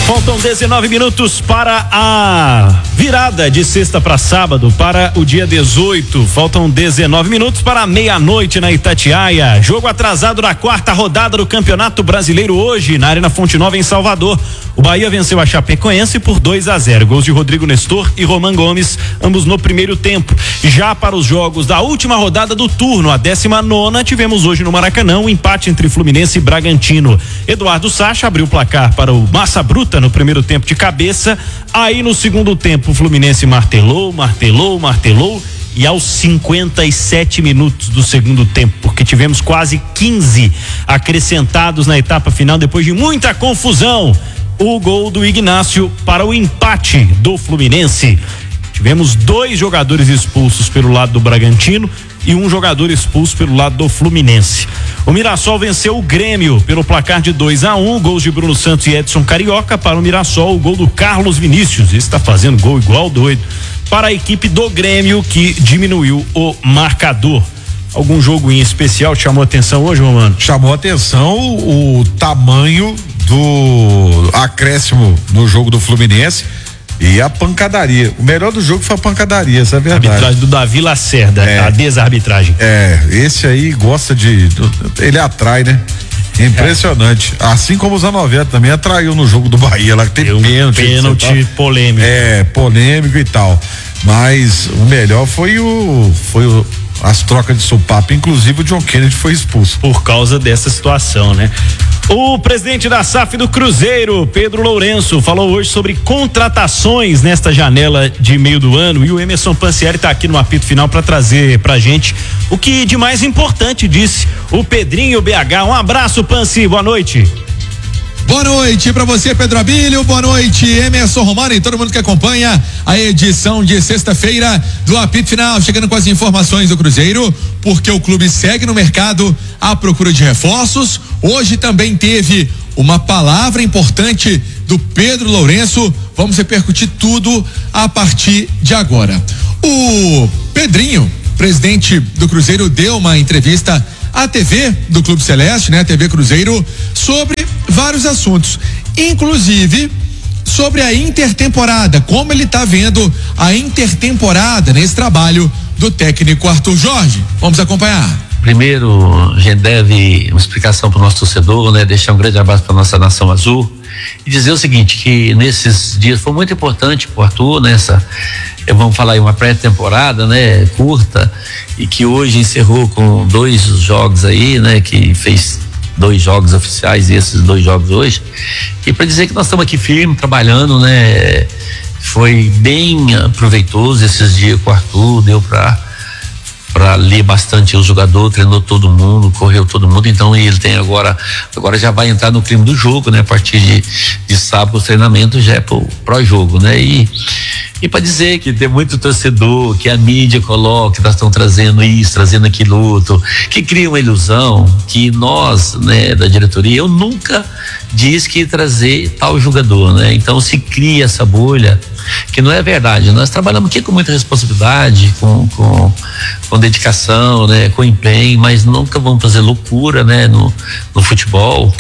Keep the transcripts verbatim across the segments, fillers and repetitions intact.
Faltam dezenove minutos para a virada de sexta para sábado, para o dia dezoito. Faltam dezenove minutos para meia-noite na Itatiaia. Jogo atrasado na quarta rodada do Campeonato Brasileiro hoje, na Arena Fonte Nova, em Salvador. O Bahia venceu a Chapecoense por dois a zero. Gols de Rodrigo Nestor e Roman Gomes, ambos no primeiro tempo. Já para os jogos da última rodada do turno, a décima nona, tivemos hoje no Maracanã um empate entre Fluminense e Bragantino. Eduardo Sacha abriu o placar para o Massa Bruta no primeiro tempo de cabeça. Aí no segundo tempo o Fluminense martelou, martelou, martelou e aos cinquenta e sete minutos do segundo tempo, porque tivemos quase quinze acrescentados na etapa final depois de muita confusão, o gol do Ignácio para o empate do Fluminense. Tivemos dois jogadores expulsos pelo lado do Bragantino e um jogador expulso pelo lado do Fluminense. O Mirassol venceu o Grêmio pelo placar de dois a um, gols de Bruno Santos e Edson Carioca. Para o Mirassol, o gol do Carlos Vinícius, esse está fazendo gol igual doido, para a equipe do Grêmio, que diminuiu o marcador. Algum jogo em especial te chamou a atenção hoje, Romano? Chamou a atenção o tamanho do acréscimo no jogo do Fluminense e a pancadaria. O melhor do jogo foi a pancadaria, essa é a verdade. A arbitragem do Davi Lacerda, é, a desarbitragem. É, esse aí gosta de, ele atrai, né? Impressionante. É. Assim como o Zanovello também atraiu no jogo do Bahia, lá que tem um pênalti. Pênalti polêmico. É, polêmico e tal. Mas o melhor foi o, foi o, as trocas de sopapo, inclusive o John Kennedy foi expulso. Por causa dessa situação, né? O presidente da S A F do Cruzeiro, Pedro Lourenço, falou hoje sobre contratações nesta janela de meio do ano, e o Emerson Pansieri está aqui no apito final para trazer pra gente o que de mais importante disse o Pedrinho B H. Um abraço, Pansi, boa noite. Boa noite para você, Pedro Abílio, boa noite, Emerson Romano e todo mundo que acompanha a edição de sexta-feira do apito final, chegando com as informações do Cruzeiro, porque o clube segue no mercado à procura de reforços. Hoje também teve uma palavra importante do Pedro Lourenço, vamos repercutir tudo a partir de agora. O Pedrinho, presidente do Cruzeiro, deu uma entrevista à T V do Clube Celeste, né? T V Cruzeiro, sobre vários assuntos, inclusive sobre a intertemporada, como ele está vendo a intertemporada nesse trabalho do técnico Arthur Jorge. Vamos acompanhar. Primeiro, a gente deve uma explicação para o nosso torcedor, né? Deixar um grande abraço para nossa nação azul e dizer o seguinte, que nesses dias foi muito importante para o Arthur nessa, vamos falar aí, uma pré-temporada, né? Curta, e que hoje encerrou com dois jogos aí, né? Que fez dois jogos oficiais e esses dois jogos hoje, e para dizer que nós estamos aqui firme, trabalhando, né? Foi bem proveitoso esses dias com o Arthur, deu para para ler bastante o jogador, treinou todo mundo, correu todo mundo, então ele tem agora, agora já vai entrar no clima do jogo, né? A partir de, de sábado o treinamento já é pro pró-jogo, né? E, e para dizer que tem muito torcedor, que a mídia coloca, que nós estamos trazendo isso, trazendo aquilo outro, que cria uma ilusão, que nós, né, da diretoria, eu nunca disse que ia trazer tal jogador, né? Então se cria essa bolha, que não é verdade. Nós trabalhamos aqui com muita responsabilidade, com, com, com dedicação, né? Com empenho, mas nunca vamos fazer loucura, né? No, no futebol.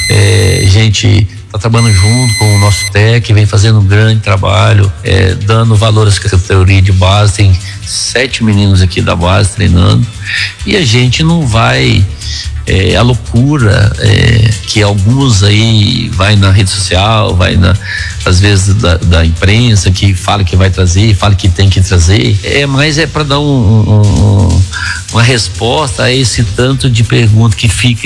É, gente tá trabalhando junto com o nosso técnico, que vem fazendo um grande trabalho, é, dando valor à categoria de base. Tem sete meninos aqui da base treinando, e a gente não vai é, a loucura é, que alguns aí vai na rede social, vai na, às vezes da, da imprensa, que fala que vai trazer, fala que tem que trazer, é, mas é para dar um, um, uma resposta a esse tanto de pergunta que fica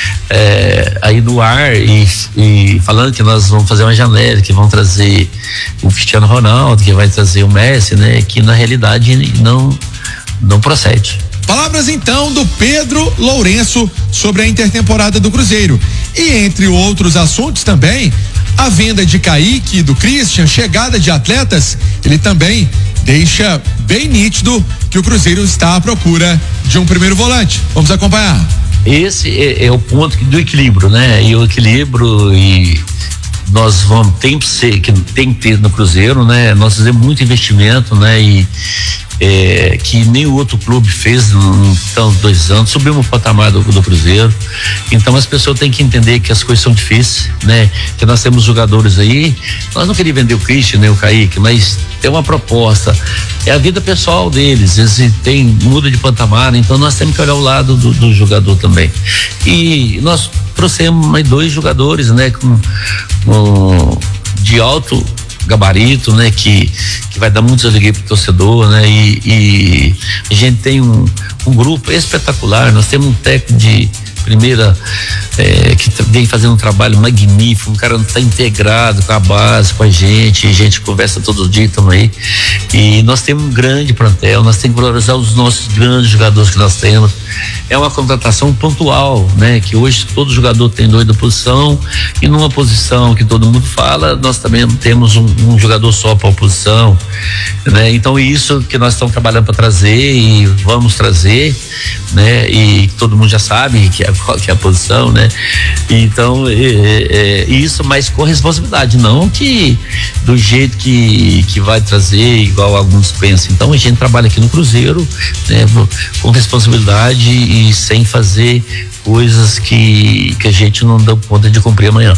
é, aí no ar, e, e falando que nós vamos fazer uma janela, que vão trazer o Cristiano Ronaldo, que vai trazer o Messi, né? Que na realidade não, não procede. Palavras então do Pedro Lourenço sobre a intertemporada do Cruzeiro. E entre outros assuntos também, a venda de Kaique e do Christian, chegada de atletas, ele também deixa bem nítido que o Cruzeiro está à procura de um primeiro volante. Vamos acompanhar. Esse é, é o ponto do equilíbrio, né? E o equilíbrio, e nós vamos, tem que ser, que tem que ter no Cruzeiro, né? Nós fizemos muito investimento, né? E é, que nem o outro clube fez nos dois anos, subimos o patamar do, do Cruzeiro. Então as pessoas têm que entender que as coisas são difíceis, né? Que nós temos jogadores aí, nós não queríamos vender o Christian, nem o Kaique, mas tem uma proposta, é a vida pessoal deles, eles têm, muda de patamar, então nós temos que olhar o lado do, do jogador também. E nós trouxemos mais dois jogadores, né? Com, com, de alto gabarito, né? Que, que vai dar muita alegria pro torcedor, né? E, e a gente tem um, um grupo espetacular, nós temos um técnico de primeira é, que vem fazendo um trabalho magnífico, um cara está integrado com a base, com a gente, a gente conversa todo dia também, e nós temos um grande plantel, nós temos que valorizar os nossos grandes jogadores que nós temos. É uma contratação pontual, né? Que hoje todo jogador tem dois da posição, e numa posição que todo mundo fala, nós também temos um, um jogador só para a posição, né? Então isso que nós estamos trabalhando para trazer e vamos trazer, né? E todo mundo já sabe que é, que é a posição, né? Então é, é, é isso, mas com responsabilidade, não que do jeito que que vai trazer igual alguns pensam. Então a gente trabalha aqui no Cruzeiro, né? Com responsabilidade e sem fazer coisas que, que a gente não dá conta de cumprir amanhã.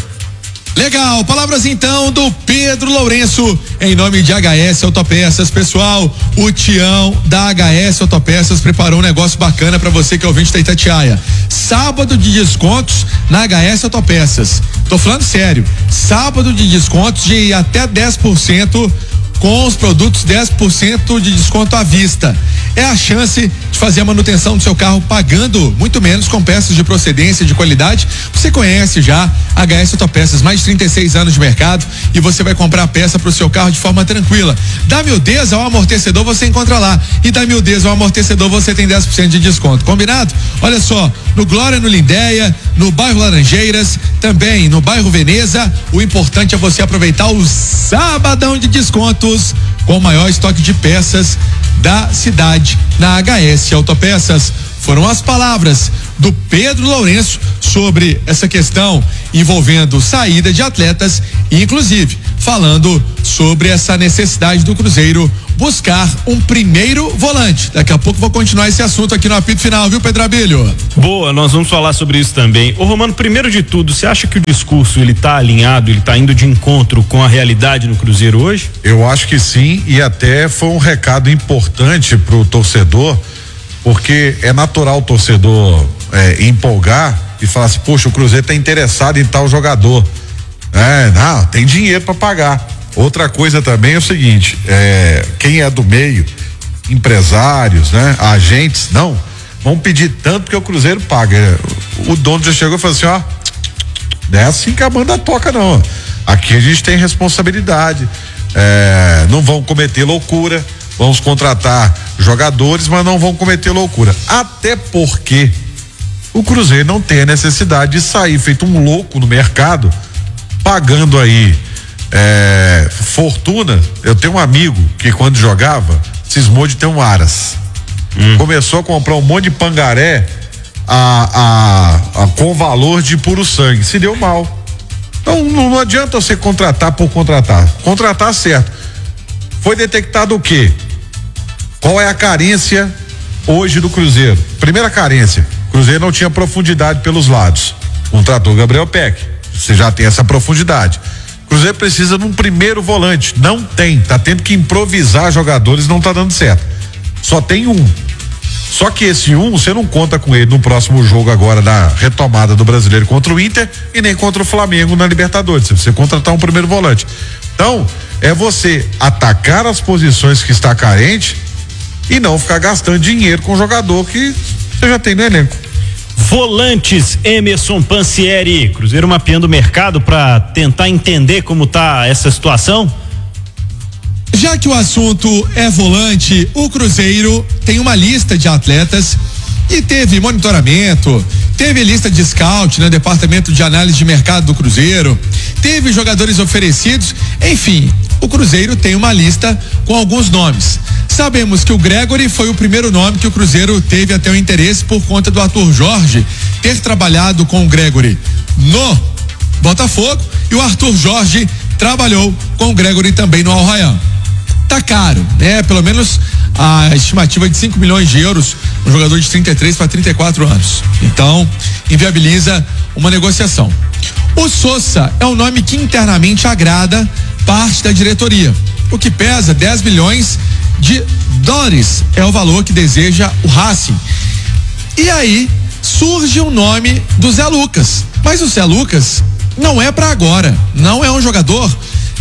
Legal, palavras então do Pedro Lourenço, em nome de H S Autopeças. Pessoal, o Tião da H S Autopeças preparou um negócio bacana para você que é ouvinte da Itatiaia. Sábado de descontos na H S Autopeças. Tô falando sério, sábado de descontos de até dez por cento com os produtos, dez por cento de desconto à vista. É a chance de fazer a manutenção do seu carro pagando muito menos com peças de procedência, de qualidade. Você conhece já a H S Autopeças, mais de trinta e seis anos de mercado, e você vai comprar a peça para o seu carro de forma tranquila. Da miudeza ao amortecedor você encontra lá, e da miudeza ao amortecedor você tem dez por cento de desconto. Combinado? Olha só, no Glória, no Lindéia, no bairro Laranjeiras, também no bairro Veneza. O importante é você aproveitar o sabadão de descontos com o maior estoque de peças da cidade na H S Autopeças. Foram as palavras do Pedro Lourenço sobre essa questão envolvendo saída de atletas e inclusive falando sobre essa necessidade do Cruzeiro buscar um primeiro volante. Daqui a pouco vou continuar esse assunto aqui no apito final, viu, Pedro Abílio? Boa, nós vamos falar sobre isso também. Ô Romano, primeiro de tudo, você acha que o discurso ele tá alinhado, ele tá indo de encontro com a realidade no Cruzeiro hoje? Eu acho que sim, e até foi um recado importante pro torcedor, porque é natural o torcedor é, empolgar e falar assim, poxa, o Cruzeiro tá interessado em tal jogador. É, não, tem dinheiro para pagar. Outra coisa também é o seguinte, é, quem é do meio, empresários, né, agentes, não, vão pedir tanto que o Cruzeiro paga. O dono já chegou e falou assim, ó, não é assim que a banda toca, não. Aqui a gente tem responsabilidade, é, não vão cometer loucura, vamos contratar jogadores, mas não vão cometer loucura. Até porque o Cruzeiro não tem a necessidade de sair feito um louco no mercado, pagando aí É, fortuna. Eu tenho um amigo que quando jogava cismou de ter um Aras, hum. começou a comprar um monte de pangaré a, a, a, com valor de puro sangue, se deu mal. Então não, não adianta você contratar por contratar, contratar certo. Foi detectado o quê? Qual é a carência hoje do Cruzeiro? Primeira carência, o Cruzeiro não tinha profundidade pelos lados, contratou o Gabriel Peck, você já tem essa profundidade. Cruzeiro precisa de um primeiro volante, não tem, tá tendo que improvisar jogadores, não tá dando certo. Só tem um. Só que esse um, você não conta com ele no próximo jogo agora na retomada do Brasileiro contra o Inter e nem contra o Flamengo na Libertadores. Você contratar um primeiro volante. Então, é você atacar as posições que está carente e não ficar gastando dinheiro com um jogador que você já tem no elenco. Volantes, Emerson Pansieri, Cruzeiro mapeando o mercado para tentar entender como tá essa situação? Já que o assunto é volante, o Cruzeiro tem uma lista de atletas e teve monitoramento, teve lista de scout, né? Departamento de análise de mercado do Cruzeiro, teve jogadores oferecidos, enfim, o Cruzeiro tem uma lista com alguns nomes. Sabemos que o Gregory foi o primeiro nome que o Cruzeiro teve até o interesse por conta do Arthur Jorge ter trabalhado com o Gregory no Botafogo e o Arthur Jorge trabalhou com o Gregory também no Al Rayyan. Tá caro, né? Pelo menos a estimativa de cinco milhões de euros, um jogador de trinta e três para trinta e quatro anos. Então, inviabiliza uma negociação. O Sousa é um nome que internamente agrada parte da diretoria. O que pesa dez milhões de dólares é o valor que deseja o Racing. E aí surge o nome do Zé Lucas. Mas o Zé Lucas não é para agora, não é um jogador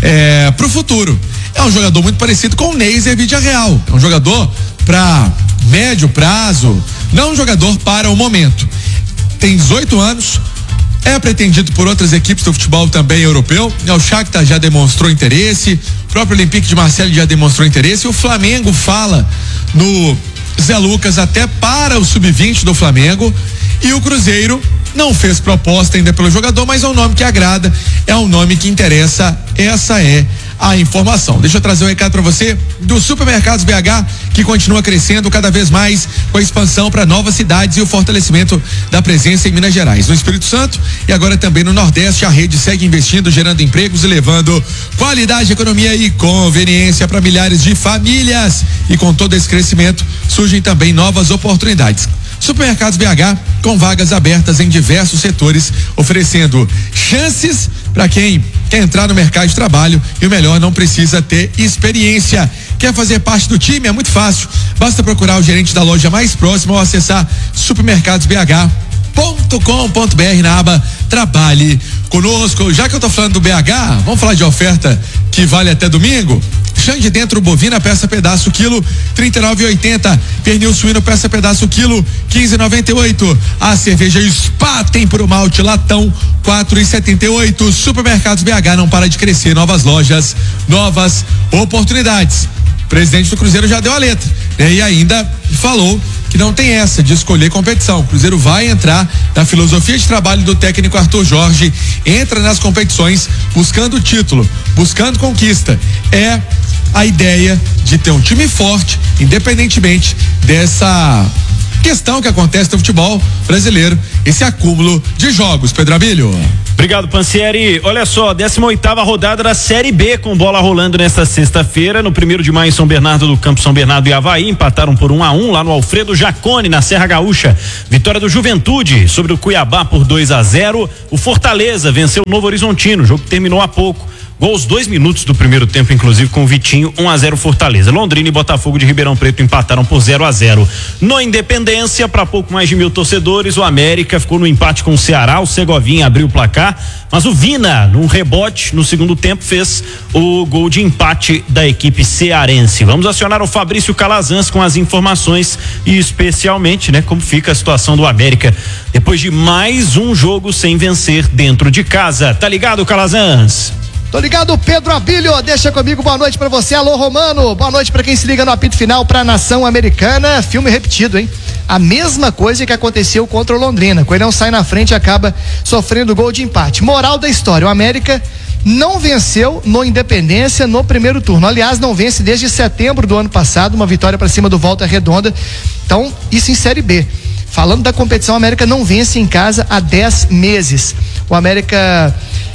é, pro futuro. É um jogador muito parecido com o Neiser Villarreal. É um jogador para médio prazo, não um jogador para o momento. Tem dezoito anos, é pretendido por outras equipes do futebol também europeu. O Shakhtar já demonstrou interesse, o próprio Olympique de Marseille já demonstrou interesse. O Flamengo fala no Zé Lucas até para o sub vinte do Flamengo, e o Cruzeiro não fez proposta ainda pelo jogador, mas é um nome que agrada, é um nome que interessa. Essa é a informação. Deixa eu trazer um recado para você do Supermercados B H, que continua crescendo cada vez mais com a expansão para novas cidades e o fortalecimento da presença em Minas Gerais, no Espírito Santo e agora também no Nordeste. A rede segue investindo, gerando empregos e levando qualidade, economia e conveniência para milhares de famílias. E com todo esse crescimento surgem também novas oportunidades. Supermercados B H, com vagas abertas em diversos setores, oferecendo chances para quem quer entrar no mercado de trabalho, e o melhor, não precisa ter experiência. Quer fazer parte do time? É muito fácil. Basta procurar o gerente da loja mais próxima ou acessar supermercados b h ponto com ponto b r na aba Trabalhe Conosco. Já que eu tô falando do B H, vamos falar de oferta que vale até domingo? Xande dentro bovina, peça pedaço quilo, trinta e nove e oitenta. Pernil suíno, peça pedaço quilo, quinze e noventa e oito. A cerveja Spa tem por malte latão, quatro e setenta e oito. Supermercados B H, não para de crescer, novas lojas, novas oportunidades. O presidente do Cruzeiro já deu a letra, né? E ainda falou que não tem essa de escolher competição. O Cruzeiro vai entrar na filosofia de trabalho do técnico Arthur Jorge, entra nas competições buscando o título, buscando conquista. É a ideia de ter um time forte, independentemente dessa questão que acontece no futebol brasileiro, esse acúmulo de jogos. Pedro Abílio. Obrigado, Pansieri. Olha só, décima oitava rodada da Série B, com bola rolando nesta sexta-feira. No primeiro de maio, São Bernardo do Campo, São Bernardo e Avaí empataram por um a um lá no Alfredo Jacone, na Serra Gaúcha. Vitória do Juventude sobre o Cuiabá por dois a zero. O Fortaleza venceu o Novo Horizontino, o jogo que terminou há pouco. Gol aos dois minutos do primeiro tempo, inclusive, com o Vitinho. um a zero Fortaleza. Londrina e Botafogo de Ribeirão Preto empataram por zero a zero. No Independência, para pouco mais de mil torcedores, o América ficou no empate com o Ceará. O Segovinha abriu o placar, mas o Vina, num rebote no segundo tempo, fez o gol de empate da equipe cearense. Vamos acionar o Fabrício Calazans com as informações e especialmente, né, como fica a situação do América depois de mais um jogo sem vencer dentro de casa. Tá ligado, Calazans? Tô ligado, Pedro Abílio, deixa comigo, boa noite pra você, alô Romano, boa noite pra quem se liga no apito final pra nação americana. Filme repetido, hein? A mesma coisa que aconteceu contra o Londrina, Coelhão sai na frente e acaba sofrendo gol de empate. Moral da história, o América não venceu no Independência no primeiro turno, aliás, não vence desde setembro do ano passado, uma vitória pra cima do Volta Redonda. Então, isso em Série B. Falando da competição, o América não vence em casa há dez meses. O América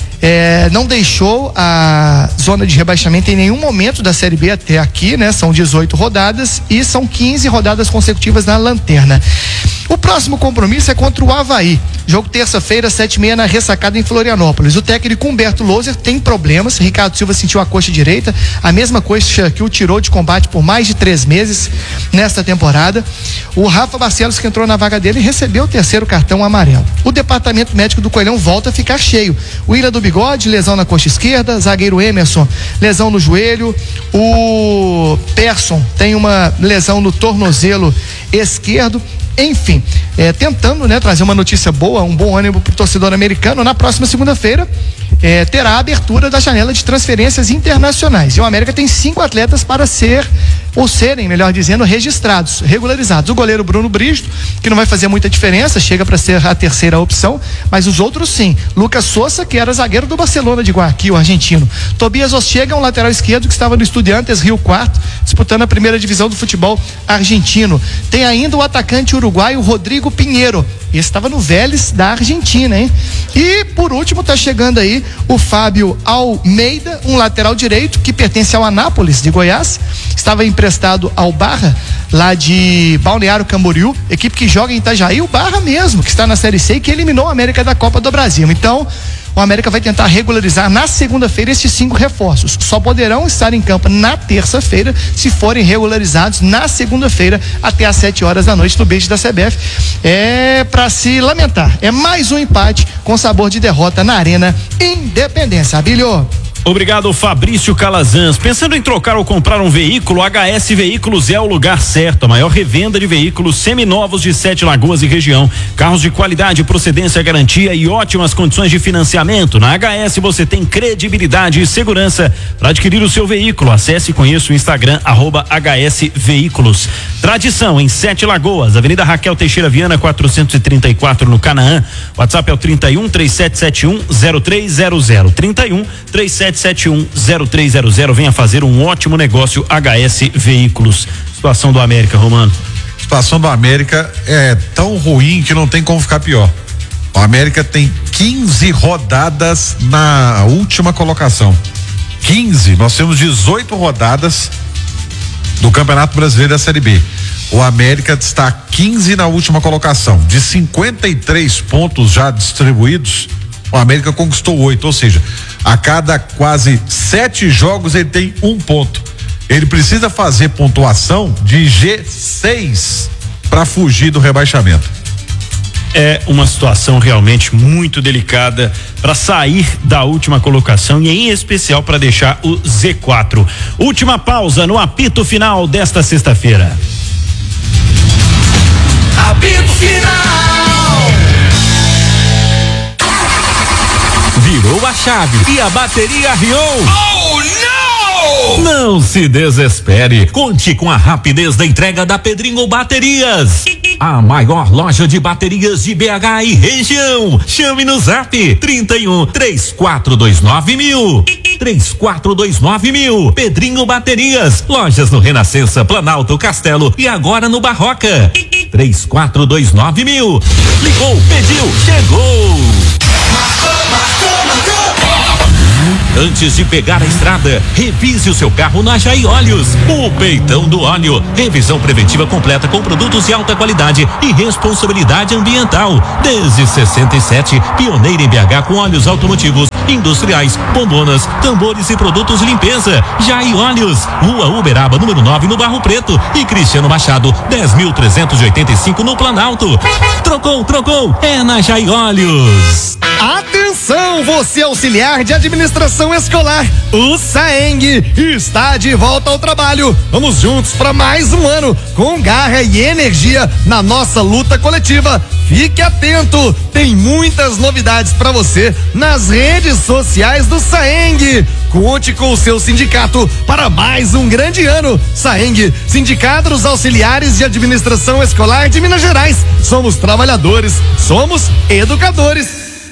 É, não deixou a zona de rebaixamento em nenhum momento da Série B até aqui, né? São dezoito rodadas e são quinze rodadas consecutivas na lanterna. O próximo compromisso é contra o Avaí. Jogo terça-feira, sete e meia, na Ressacada, em Florianópolis. O técnico Humberto Loser tem problemas. Ricardo Silva sentiu a coxa direita, a mesma coxa que o tirou de combate por mais de três meses nesta temporada. O Rafa Barcelos, que entrou na vaga dele, recebeu o terceiro cartão amarelo. O departamento médico do Coelhão volta a ficar cheio. O Ilha do Bigode, lesão na coxa esquerda. Zagueiro Emerson, lesão no joelho. O Persson tem uma lesão no tornozelo esquerdo. Enfim, é, tentando, né, trazer uma notícia boa, um bom ânimo para o torcedor americano. Na próxima segunda-feira é, terá a abertura da janela de transferências internacionais. E o América tem cinco atletas para ser, ou serem, melhor dizendo, registrados, regularizados. O goleiro Bruno Bristo, que não vai fazer muita diferença, chega para ser a terceira opção, mas os outros sim. Lucas Sousa, que era zagueiro do Barcelona de Guayaquil, o argentino. Tobias Ostega, um lateral esquerdo que estava no Estudiantes Rio Quarto, disputando a primeira divisão do futebol argentino. Tem ainda o atacante uruguaio Rodrigo Pinheiro. Esse estava no Vélez da Argentina, hein? E por último está chegando aí o Fábio Almeida, um lateral direito que pertence ao Anápolis de Goiás, estava em emprestado ao Barra, lá de Balneário Camboriú, equipe que joga em Itajaí, o Barra mesmo, que está na Série C e que eliminou o América da Copa do Brasil. Então, o América vai tentar regularizar na segunda-feira esses cinco reforços. Só poderão estar em campo na terça-feira se forem regularizados na segunda-feira até às sete horas da noite no beijo da C B F. É para se lamentar. É mais um empate com sabor de derrota na Arena Independência. Abílio. Obrigado, Fabrício Calazans. Pensando em trocar ou comprar um veículo, H S Veículos é o lugar certo. A maior revenda de veículos seminovos de Sete Lagoas e região. Carros de qualidade, procedência, garantia e ótimas condições de financiamento. Na H S você tem credibilidade e segurança para adquirir o seu veículo. Acesse e conheça o Instagram, arroba H S Veículos. Tradição em Sete Lagoas, Avenida Raquel Teixeira Viana, quatrocentos e trinta e quatro no Canaã. WhatsApp é o trinta e um, três sete sete um, zero três zero zero. trinta e um, três sete sete um, zero três zero zero. Venha fazer um ótimo negócio. H S Veículos. Situação do América, Romano. A situação do América é tão ruim que não tem como ficar pior. O América tem quinze rodadas na última colocação. quinze. Nós temos dezoito rodadas do Campeonato Brasileiro da Série B. O América está quinze na última colocação. De cinquenta e três pontos já distribuídos, o América conquistou oito, ou seja, a cada quase sete jogos ele tem um ponto. Ele precisa fazer pontuação de G seis para fugir do rebaixamento. É uma situação realmente muito delicada para sair da última colocação e em especial para deixar o Z quatro. Última pausa no apito final desta sexta-feira. Apito final. Virou a chave e a bateria arriou. Oh, não! Não se desespere. Conte com a rapidez da entrega da Pedrinho Baterias. A maior loja de baterias de B H e região. Chame no zap trinta e um, três quatro dois nove mil. três quatro dois nove mil. Pedrinho Baterias. Lojas no Renascença, Planalto, Castelo e agora no Barroca. três quatro dois nove mil. Ligou, pediu, chegou. Marcou, marcou, marcou. Antes de pegar a estrada, revise o seu carro na Jair Óleos. O peitão do óleo. Revisão preventiva completa com produtos de alta qualidade e responsabilidade ambiental. Desde sessenta e sete, pioneira em B H com óleos automotivos, industriais, bombonas, tambores e produtos de limpeza. Jair Óleos, Rua Uberaba, número nove, no Barro Preto, e Cristiano Machado, dez mil trezentos e oitenta e cinco no Planalto. Trocou, trocou, é na Jair Óleos. Atenção, você auxiliar de administração escolar, o SAENG está de volta ao trabalho. Vamos juntos para mais um ano com garra e energia na nossa luta coletiva. Fique atento, tem muitas novidades para você nas redes sociais do SAENG. Conte com o seu sindicato para mais um grande ano. SAENG, Sindicato dos Auxiliares de Administração Escolar de Minas Gerais. Somos trabalhadores, somos educadores.